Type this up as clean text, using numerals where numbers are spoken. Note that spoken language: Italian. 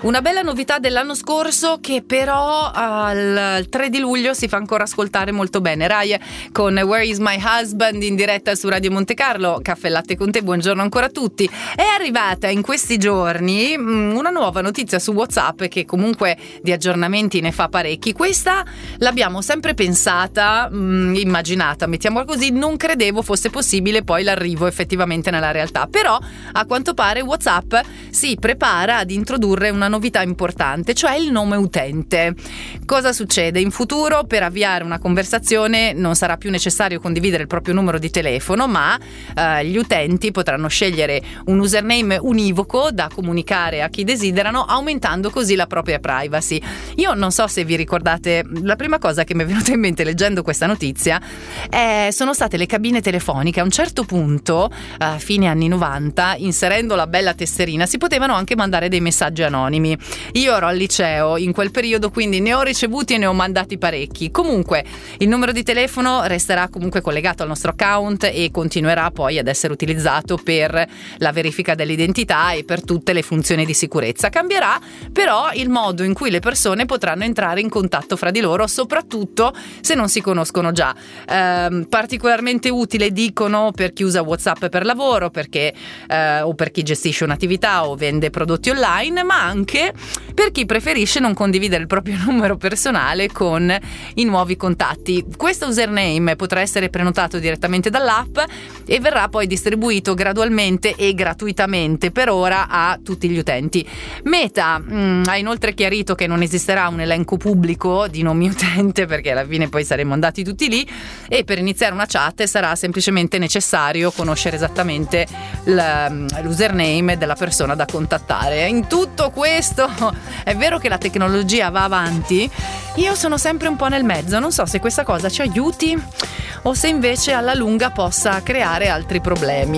Una bella novità dell'anno scorso che però al 3 di luglio si fa ancora ascoltare molto bene. Rai con Where is my husband in diretta su Radio Monte Carlo. Caffè e latte con te, buongiorno ancora a tutti. È arrivata in questi giorni una nuova notizia su WhatsApp che comunque di aggiornamenti ne fa parecchi. Questa l'abbiamo sempre pensata, immaginata, mettiamola così, non credevo fosse possibile poi l'arrivo effettivamente nella realtà. Però a quanto pare WhatsApp si prepara ad introdurre una novità importante, cioè il nome utente. Cosa succede? In futuro per avviare una conversazione non sarà più necessario condividere il proprio numero di telefono, ma gli utenti potranno scegliere un username univoco da comunicare a chi desiderano, aumentando così la propria privacy. Io non so se vi ricordate, la prima cosa che mi è venuta in mente leggendo questa notizia sono state le cabine telefoniche. A un certo punto, a fine anni 90, inserendo la bella tesserina si potevano anche mandare dei messaggi anonimi. Io ero al liceo in quel periodo, quindi ne ho ricevuti e ne ho mandati parecchi. Comunque il numero di telefono resterà comunque collegato al nostro account e continuerà poi ad essere utilizzato per la verifica dell'identità e per tutte le funzioni di sicurezza. Cambierà però il modo in cui le persone potranno entrare in contatto fra di loro, soprattutto se non si conoscono già. Particolarmente utile, dicono, per chi usa WhatsApp per lavoro, perché o per chi gestisce un'attività o vende prodotti online, ma anche per chi preferisce non condividere il proprio numero personale con i nuovi contatti. Questo username potrà essere prenotato direttamente dall'app e verrà poi distribuito gradualmente e gratuitamente per ora a tutti gli utenti. Meta ha inoltre chiarito che non esisterà un elenco pubblico di nomi utente, perché alla fine poi saremo andati tutti lì, e per iniziare una chat sarà semplicemente necessario conoscere esattamente l'username della persona da contattare. In tutto questo è vero che la tecnologia va avanti, io sono sempre un po' nel mezzo, non so se questa cosa ci aiuti o se invece alla lunga possa creare altri problemi.